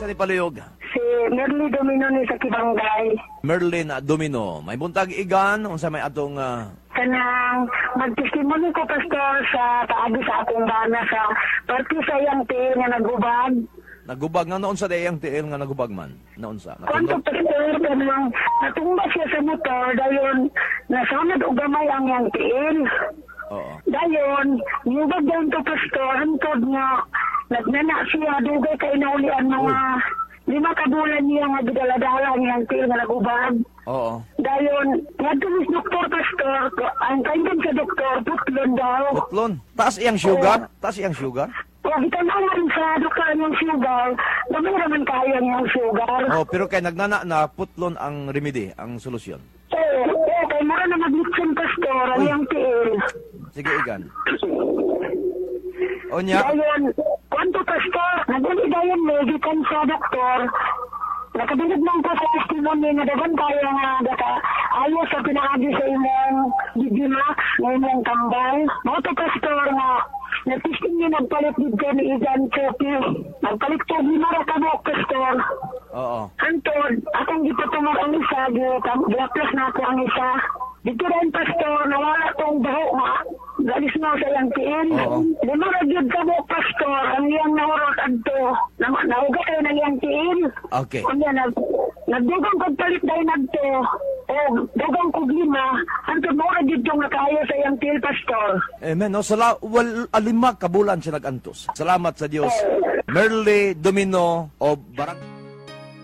Kinsa ni paluyog? Si Merly Domino ni sa Kibanggay. Merlin Domino. May buntag igan unsa may atong Kanang magtestimony ko, Pastor, sa taagi sa akong bana sa party sa iyang tiil nga nagubag. nagubag nga noon sa dayang tiil nga nagubag man. Noon sa. Kwanto, Pastor, kanang natumba siya sa motor, dayon nasanad o gamay ang iyang tiil. Oo. Dayon, niyubag dayon to, Pastor, hantod nga nagnana siya, dugay kay naulian mga 5 kabulan niya nga gidaladala niyang tiil nga nagubag. Oo. Dayon, nagtulis doktor, Pastor, ang kaindan sa doktor, putlon daw. Putlon. Taas iyang sugar? Taas iyang sugar? O, itanawan sa doktor niyang sugar, dami naman kaya niyang sugar. Oh, pero kay nagnana na putlon ang remedy, ang solusyon. Kay mara na mag-lipsin, Pastor, ang Uy. iyang tiil. Sige igan. Onya. Dayon, kwanto, Pastor, naguli dayon medikan sa doktor, nakabilib lang ko sa testimony na dagan kaya nga daka ayos sa pinaagi sa imong Digimax, na imong tambal. Mga to, Pastor, nga natisting niya nagpalit dito ni Igan Chopi. Nagpalit ko, ginara ka mo, Pastor. Oo. Antod, akong gipatumar ang isa, gilaplas na ako ang isa. Dito rin, Pastor, nawala tong baho nga. Galis mo sa iyang tiil. Oo. Lima ragyod ka mo, Pastor, ang iyang naurot adto. Nauga kayo ng iyang tiil. Okay. Kanya, nagdugang kagpalit dahil nagto. O, dugang kog 5. Antod mo ragyod yung nakayo sa iyang tiil, Pastor. Amen. No, alima kabulan siya nagantos. Salamat sa Dios. Merly Domino o Barang